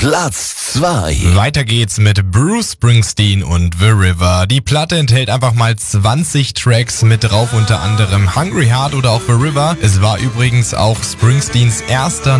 Platz 2. Weiter geht's mit Bruce Springsteen und The River. Die Platte enthält einfach mal 20 Tracks mit drauf, unter anderem Hungry Heart oder auch The River. Es war übrigens auch Springsteens erster